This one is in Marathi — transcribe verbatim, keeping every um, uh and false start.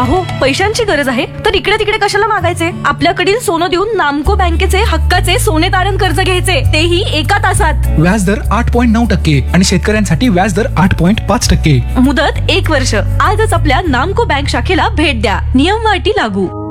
अहो, पैशांची गरज आहे तर इकडे तिकडे कशाला मागायचे? आपल्याकडील सोनं देऊन नामको बँकेचे हक्काचे सोने तारण कर्ज घ्यायचे, तेही एका तासात. व्याजदर आठ पॉईंट नऊ टक्के आणि शेतकऱ्यांसाठी व्याजदर आठ पॉईंट पाच टक्के. मुदत एक वर्ष. आजच आपल्या नामको बँक शाखेला भेट द्या. नियम व अटी लागू.